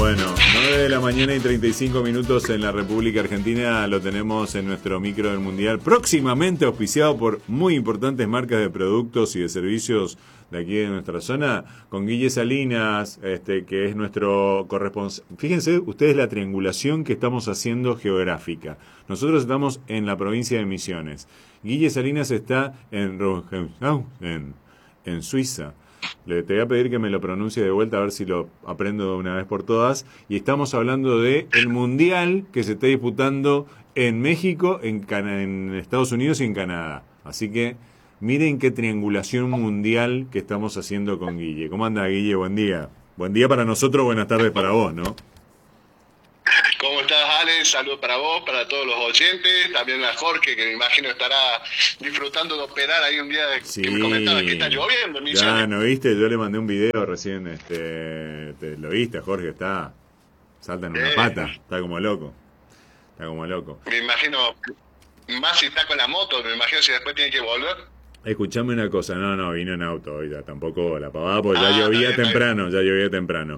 Bueno, 9 de la mañana y 35 minutos en la República Argentina. Lo tenemos en nuestro micro del Mundial, próximamente auspiciado por muy importantes marcas de productos y de servicios de aquí de nuestra zona, con Guille Salinas, que es nuestro corresponsal. Fíjense ustedes la triangulación que estamos haciendo geográfica. Nosotros estamos en la provincia de Misiones. Guille Salinas está en Suiza. Te voy a pedir que me lo pronuncie de vuelta a ver si lo aprendo de una vez por todas. Y estamos hablando de el Mundial que se está disputando en México, en Estados Unidos y en Canadá. Así que miren qué triangulación mundial que estamos haciendo con Guille. ¿Cómo anda, Guille? Buen día. Buen día para nosotros, buenas tardes para vos, ¿no? ¿Cómo estás, Ale? Saludos para vos, para todos los oyentes, también a Jorge, que me imagino estará disfrutando de operar ahí un día Sí, que me comentaba que está lloviendo en Misiones. Ya, ¿no viste? Yo le mandé un video recién, ¿lo viste, Jorge? Salta en una pata, está como loco. Me imagino, más si está con la moto, me imagino si después tiene que volver. Escuchame una cosa, no, vino en auto hoy, tampoco la pavada, porque ya llovía temprano.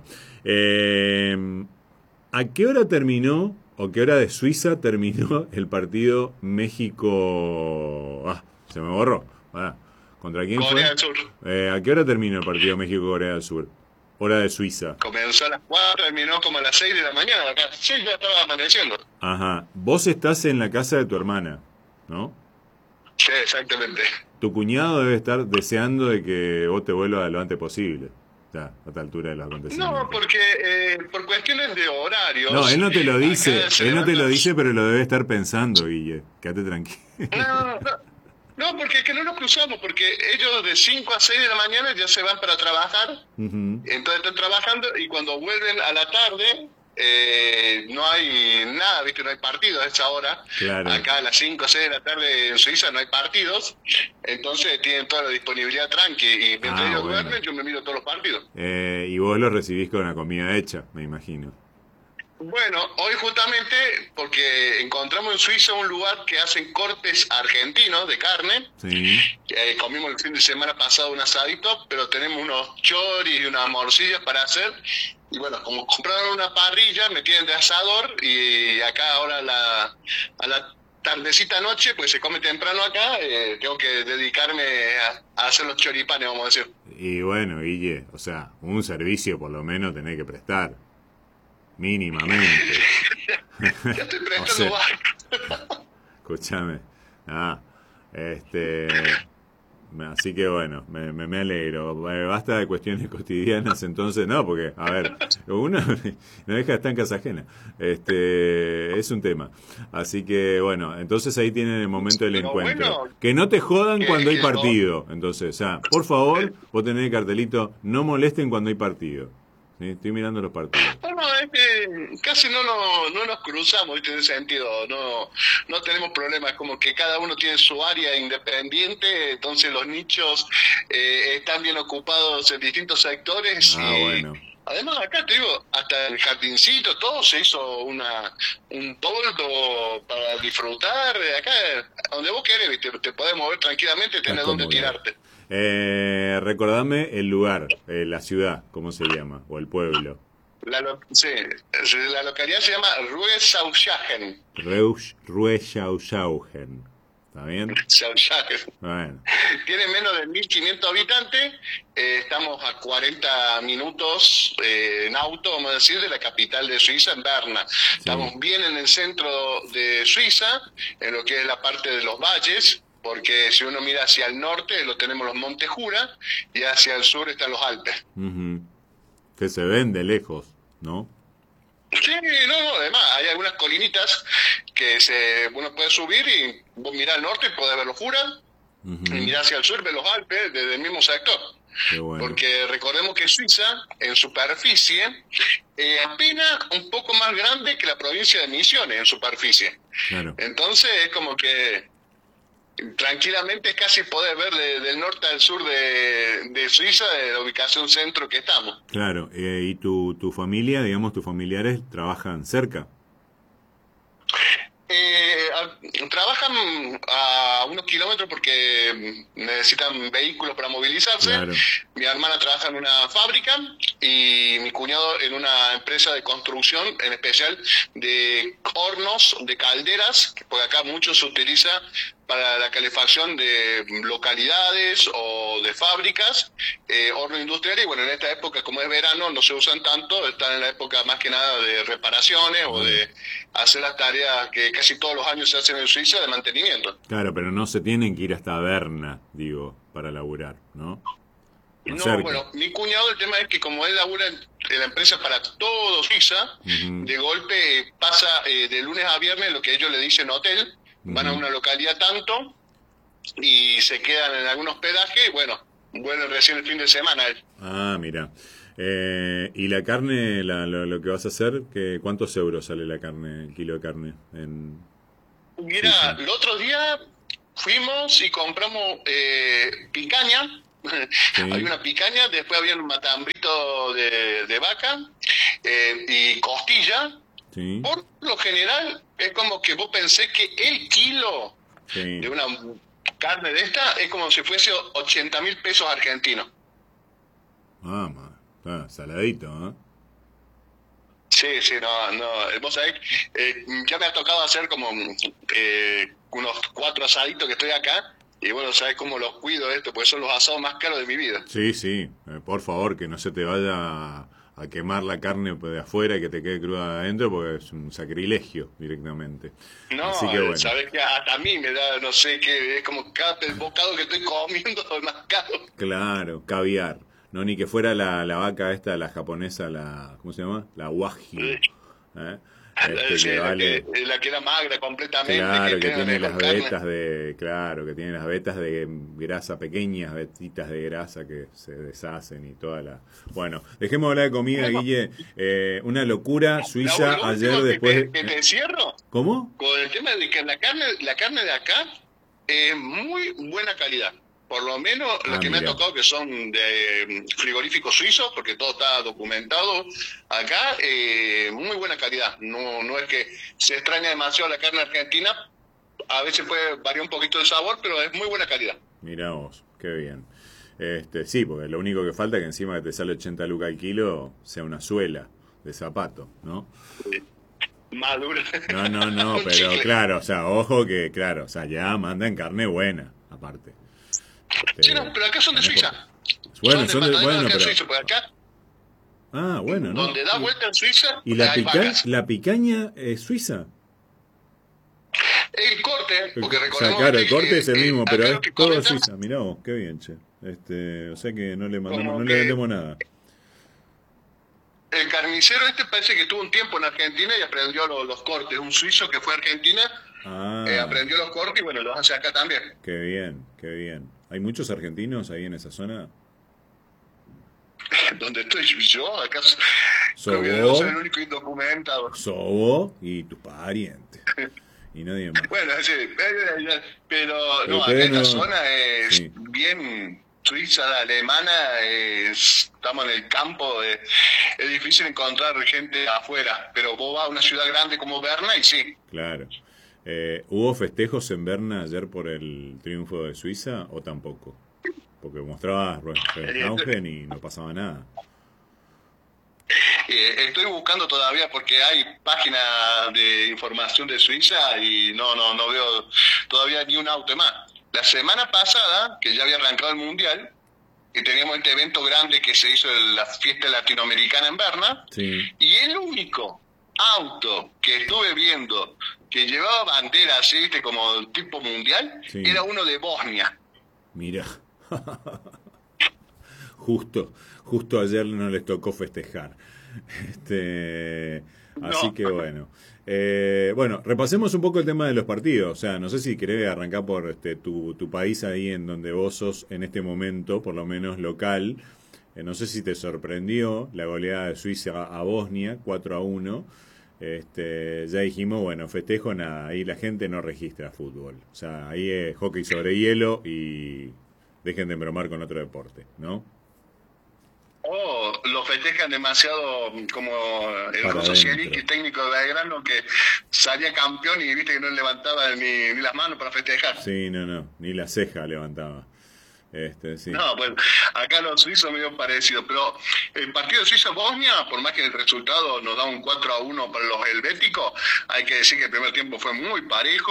¿A qué hora terminó, o qué hora de Suiza terminó el partido México? Se me borró. ¿Contra quién Corea fue? del Sur. ¿A qué hora terminó el partido México-Corea del Sur? Hora de Suiza. Comenzó a las 4, terminó como a las 6 de la mañana acá. Sí, ya estaba amaneciendo. Ajá. Vos estás en la casa de tu hermana, ¿no? Sí, exactamente. Tu cuñado debe estar deseando de que vos te vuelvas lo antes posible. Ya, a esta altura de los acontecimientos. No, porque por cuestiones de horarios... No, él no te lo dice, levanta... pero lo debe estar pensando, Guille. Quédate tranquilo. No, porque es que no nos cruzamos, porque ellos de 5 a 6 de la mañana ya se van para trabajar, entonces están trabajando y cuando vuelven a la tarde no hay nada, ¿viste? No hay partidos a esa hora. Claro. Acá a las 5 o 6 de la tarde en Suiza no hay partidos, entonces tienen toda la disponibilidad tranqui y mientras ellos duermen yo me miro todos los partidos. Y vos los recibís con la comida hecha, me imagino. Bueno, hoy justamente porque encontramos en Suiza un lugar que hacen cortes argentinos de carne. Sí. Comimos el fin de semana pasado un asadito, pero tenemos unos choris y unas morcillas para hacer. Y bueno, como compraron una parrilla, me tienen de asador y acá ahora a la tardecita noche, pues se come temprano acá, tengo que dedicarme a hacer los choripanes, vamos a decir. Y bueno, Guille, o sea, un servicio por lo menos tenés que prestar. Mínimamente. Ya estoy prestando Escúchame. Así que bueno, me alegro. Basta de cuestiones cotidianas, entonces, no, porque, a ver, uno no deja de estar en casa ajena. Es un tema. Así que bueno, entonces ahí tienen el momento del encuentro. Bueno, que no te jodan cuando hay partido. Entonces, por favor, vos tenés el cartelito, no molesten cuando hay partido. ¿Sí? Estoy mirando los partidos. No, es que casi no nos cruzamos, ¿viste? En ese sentido, no tenemos problemas, como que cada uno tiene su área independiente, entonces los nichos están bien ocupados en distintos sectores. Bueno. Además, acá te digo, hasta el jardincito, todo se hizo un toldo para disfrutar. Acá, donde vos querés, ¿viste? Te podés mover tranquilamente, tenés donde tirarte. Recordame el lugar, la ciudad, ¿cómo se llama? O el pueblo. La localidad se llama Rueschaugen. Rueschaugen. ¿Está bien? Bueno. Tiene menos de 1.500 habitantes. Estamos a 40 minutos en auto, vamos a decir, de la capital de Suiza, en Berna. Sí. Estamos bien en el centro de Suiza, en lo que es la parte de los valles, porque si uno mira hacia el norte, lo tenemos los Montes Jura, y hacia el sur están los Alpes. Que se ven de lejos, ¿no? Sí, no, además hay algunas colinitas que uno puede subir y vos mirás al norte y podés ver los Jura, y mirás hacia el sur, ves los Alpes desde el mismo sector. Qué bueno. Porque recordemos que Suiza, en superficie, apenas un poco más grande que la provincia de Misiones en superficie. Claro. Entonces es como que tranquilamente casi podés ver del norte al sur de Suiza, de la ubicación centro que estamos. Claro, ¿y tu familia, digamos, tus familiares trabajan cerca? trabajan a unos kilómetros porque necesitan vehículos para movilizarse. Claro. Mi hermana trabaja en una fábrica y mi cuñado en una empresa de construcción, en especial de hornos, de calderas, porque acá mucho se utiliza para la calefacción de localidades o de fábricas, hornos industriales, y bueno, en esta época, como es verano, no se usan tanto, están en la época más que nada de reparaciones o de hacer las tareas que casi todos los años se hacen en Suiza de mantenimiento. Claro, pero no se tienen que ir hasta Berna, digo, para laburar, ¿no? No, Cerca. bueno, mi cuñado, el tema es que como él labura en la empresa para todo Suiza, de golpe pasa de lunes a viernes lo que ellos le dicen hotel, van a una localidad tanto y se quedan en algún hospedaje y bueno, vuelven recién el fin de semana. Ah, mira. ¿Y la carne, lo que vas a hacer, cuántos euros sale la carne, el kilo de carne? Mira, Suiza? el otro día fuimos y compramos picaña. Sí. Hay una picaña, después había un matambrito de vaca y costilla. Sí. Por lo general, es como que vos pensés que el kilo Sí. de una carne de esta es como si fuese 80.000 pesos argentinos. Saladito, ¿eh? Sí, no, vos sabés, ya me ha tocado hacer como unos 4 asaditos que estoy acá, y bueno, sabés cómo los cuido esto, porque son los asados más caros de mi vida. Sí. Por favor, que no se te vaya a quemar la carne de afuera y que te quede cruda adentro, porque es un sacrilegio directamente. No, Así que bueno. sabés que hasta a mí me da, no sé qué, es como cada bocado que estoy comiendo es más caro. Claro, caviar. No, ni que fuera la vaca esta, la japonesa, ¿cómo se llama? La Wagyu. ¿Eh? Sí, Que vale... la que era magra completamente. Claro, que tiene las carne. vetas que tiene las vetas de grasa, pequeñas vetitas de grasa que se deshacen y toda la... Bueno, dejemos de hablar de comida, Guille. Una locura, Suiza, Lo ayer último después... que te encierro ¿Cómo? con el tema de que la carne de acá es muy buena calidad. Por lo menos las que me han tocado, que son de frigoríficos suizos, porque todo está documentado acá, muy buena calidad. No es que se extraña demasiado la carne argentina, a veces puede variar un poquito el sabor, pero es muy buena calidad. Mirá vos, qué bien. Sí, porque lo único que falta es que encima que te sale 80 lucas al kilo sea una suela de zapato, ¿no? Madura. No, pero chicle. Claro, o sea, ojo que, claro, o sea, ya mandan carne buena, aparte. Sí, no, pero acá son de Suiza. Bueno, son de pero... Suiza, pues acá, bueno, ¿no? donde da vuelta en Suiza. ¿Y la picaña es suiza? El corte, porque recordemos... O sea, claro, el corte es el mismo, pero es todo Suiza. Suiza. Mirá vos, qué bien, che. O sea que no le vendemos nada. El carnicero parece que estuvo un tiempo en Argentina y aprendió los cortes. Un suizo que fue a Argentina aprendió los cortes y bueno, los hace acá también. Qué bien, qué bien. ¿Hay muchos argentinos ahí en esa zona? Donde estoy yo, acá soy el único indocumentado. Sobo y tus parientes. Y nadie más. Bueno, sí, pero no, acá en esta zona es bien suiza, alemana, estamos en el campo, es difícil encontrar gente afuera, pero vos vas a una ciudad grande como Berna y sí. Claro. ¿Hubo festejos en Berna ayer por el triunfo de Suiza o tampoco? Porque mostraba Augen y no pasaba nada. Estoy buscando todavía porque hay páginas de información de Suiza y no veo todavía ni un auto más. La semana pasada, que ya había arrancado el Mundial, que teníamos este evento grande que se hizo en la fiesta latinoamericana en Berna, y el único auto que estuve viendo que llevaba bandera así, ¿viste? Como tipo mundial, era uno de Bosnia. Mira, justo ayer no les tocó festejar. Así que bueno. Bueno, repasemos un poco el tema de los partidos. O sea, no sé si querés arrancar por tu país ahí en donde vos sos en este momento, por lo menos local. No sé si te sorprendió la goleada de Suiza a Bosnia, 4-1. Ya dijimos, bueno, festejo nada, ahí la gente no registra fútbol. O sea, ahí es hockey sobre hielo y dejen de bromar con otro deporte, ¿no? lo festejan demasiado como el Para ruso adentro. Sielik, el técnico de Belgrano, que salía campeón y viste que no levantaba ni las manos para festejar. Sí, no, ni la ceja levantaba. Sí. No, bueno, acá los suizos medio parecido, pero el partido de Suiza-Bosnia, por más que el resultado nos da un 4-1 para los helvéticos, hay que decir que el primer tiempo fue muy parejo,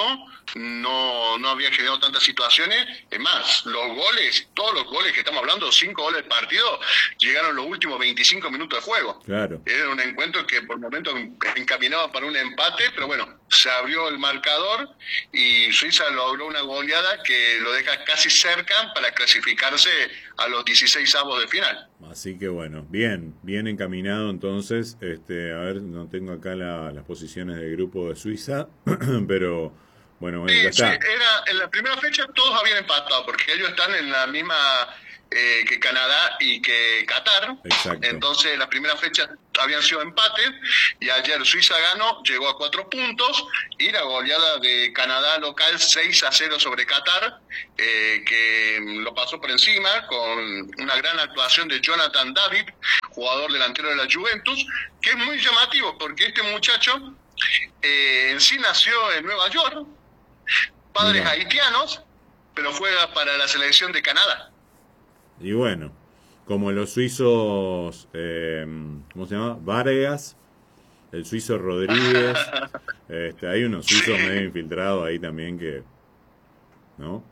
no había generado tantas situaciones, es más, todos los goles que estamos hablando, 5 goles del partido, llegaron los últimos 25 minutos de juego. Claro. Era un encuentro que por momentos encaminaba para un empate, pero bueno, se abrió el marcador y Suiza logró una goleada que lo deja casi cerca para clasificarse a los 16avos de final. Así que bueno, bien encaminado entonces. A ver, no tengo acá las posiciones del grupo de Suiza, pero bueno, ya está. Era, en la primera fecha todos habían empatado, porque ellos están en la misma que Canadá y que Qatar. Exacto. Entonces, la primera fecha habían sido empates y ayer Suiza ganó, llegó a 4 puntos y la goleada de Canadá local 6-0 sobre Qatar, que lo pasó por encima con una gran actuación de Jonathan David, jugador delantero de la Juventus, que es muy llamativo porque este muchacho en sí nació en Nueva York, padres haitianos, pero juega para la selección de Canadá. Y bueno, como los suizos, ¿cómo se llama? Vargas, el suizo Rodríguez, hay unos suizos medio infiltrados ahí también que, ¿no?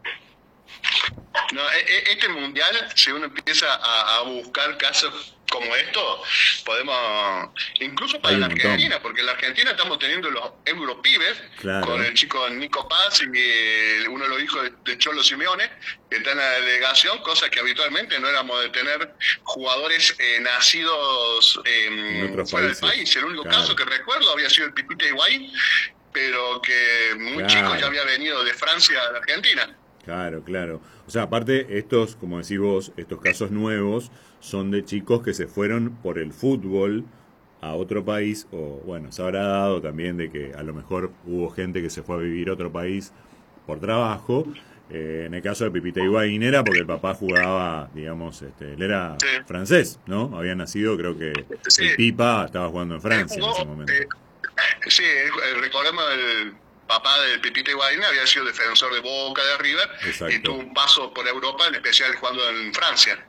No, este mundial, si uno empieza a buscar casos como esto, podemos, incluso para la Argentina, porque en la Argentina estamos teniendo los Europibes, claro, con el chico Nico Paz y uno de los hijos de Cholo Simeone, que está en la delegación, cosa que habitualmente no éramos de tener jugadores nacidos fuera del país. El único caso que recuerdo había sido el Pipita Higuaín, pero que muy chico ya había venido de Francia a la Argentina. Claro. O sea, aparte, estos, como decís vos, estos casos nuevos son de chicos que se fueron por el fútbol a otro país, o bueno, se habrá dado también de que a lo mejor hubo gente que se fue a vivir a otro país por trabajo. En el caso de Pipita Higuaín era porque el papá jugaba, digamos, él era francés, ¿no? Había nacido, creo que el Pipa estaba jugando en Francia en ese momento. Sí, recordemos el papá del Pipita Higuaín había sido defensor de Boca, de River. Exacto. Y tuvo un paso por Europa, en especial jugando en Francia.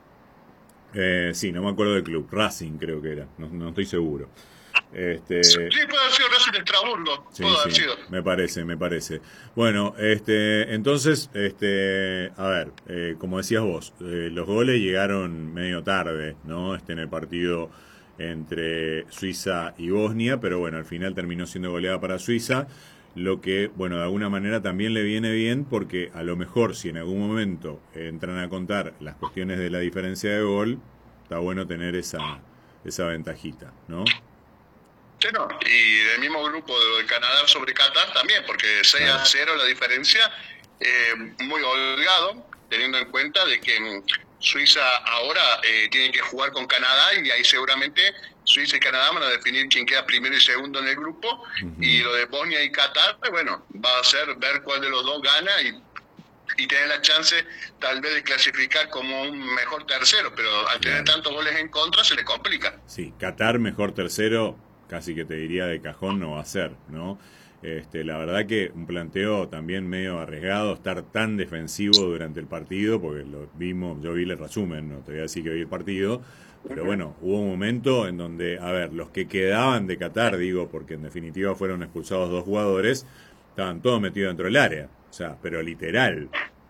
Sí, no me acuerdo del club, Racing creo que era, no estoy seguro. Sí, puede haber sido Racing de Estrasburgo, puede haber sido. Me parece. Bueno, entonces, a ver, como decías vos, los goles llegaron medio tarde, ¿no? En el partido entre Suiza y Bosnia, pero bueno, al final terminó siendo goleada para Suiza. Lo que, bueno, de alguna manera también le viene bien porque a lo mejor si en algún momento entran a contar las cuestiones de la diferencia de gol, está bueno tener esa ventajita, ¿no? Sí, no. Y del mismo grupo de Canadá sobre Qatar también, porque 6-0 la diferencia, muy holgado, teniendo en cuenta de que Suiza ahora tiene que jugar con Canadá y ahí seguramente Suiza y Canadá van a definir quién queda primero y segundo en el grupo. Y lo de Bosnia y Qatar, bueno, va a ser ver cuál de los dos gana y tener la chance tal vez de clasificar como un mejor tercero, pero al tener tantos goles en contra se le complica. Sí, Qatar mejor tercero, casi que te diría de cajón no va a ser, ¿no? La verdad que un planteo también medio arriesgado, estar tan defensivo durante el partido, porque lo vimos, yo vi el resumen, no te voy a decir que vi el partido, pero bueno, hubo un momento en donde, a ver, los que quedaban de Qatar, digo, porque en definitiva fueron expulsados 2 jugadores, estaban todos metidos dentro del área, o sea, pero literal.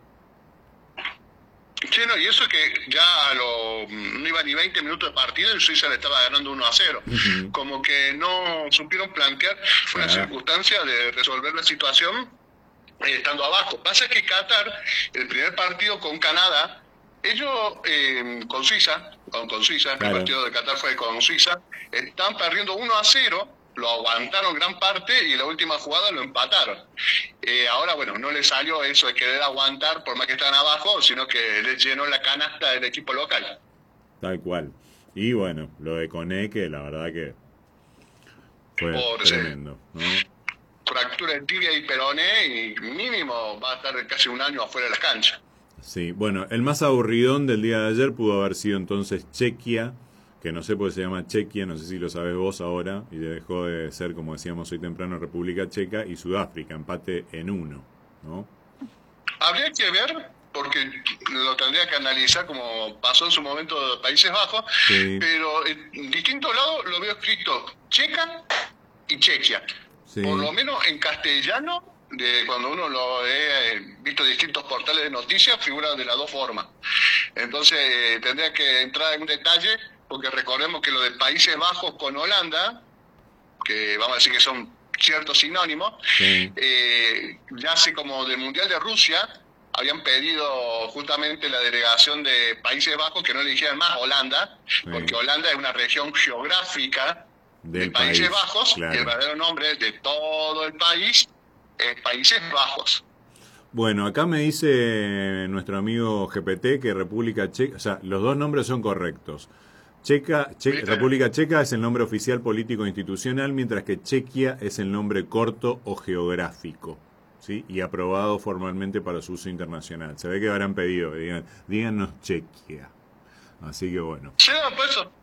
Sí, no, y eso que ya no iba ni 20 minutos de partido y Suiza le estaba ganando 1-0. Como que no supieron plantear una circunstancia de resolver la situación estando abajo. Pasa que Qatar, el primer partido con Canadá, ellos con Suiza, el partido de Qatar fue con Suiza, estaban perdiendo 1-0. Lo aguantaron gran parte y en la última jugada lo empataron. Ahora, bueno, no les salió eso de querer aguantar por más que están abajo, sino que les llenó la canasta del equipo local. Tal cual. Y bueno, lo de Koné, que la verdad que fue tremendo, ¿no? Fractura de tibia y peroné y mínimo va a estar casi un año afuera de la cancha. Sí, bueno, el más aburridón del día de ayer pudo haber sido entonces Chequia que no sé por qué se llama Chequia, no sé si lo sabes vos ahora, y dejó de ser, como decíamos hoy temprano, República Checa, y Sudáfrica, empate en 1, ¿no? Habría que ver, porque lo tendría que analizar como pasó en su momento de Países Bajos, Sí. pero en distintos lados lo veo escrito Checa y Chequia. Sí. Por lo menos en castellano, cuando uno lo ha visto distintos portales de noticias, figura de las dos formas. Entonces tendría que entrar en un detalle, porque recordemos que lo de Países Bajos con Holanda, que vamos a decir que son ciertos sinónimos, Sí. ya hace como del Mundial de Rusia, habían pedido justamente la delegación de Países Bajos que no le dijeran más Holanda, Sí. porque Holanda es una región geográfica de Del Países país, Bajos, claro. y el verdadero nombre de todo el país es Países Bajos. Bueno, acá me dice nuestro amigo GPT que República Checa, o sea, los dos nombres son correctos. República Checa es el nombre oficial político e institucional, mientras que Chequia es el nombre corto o geográfico, ¿sí? Y aprobado formalmente para su uso internacional. Se ve que habrán pedido, díganos Chequia. Así que bueno. Sí, por eso.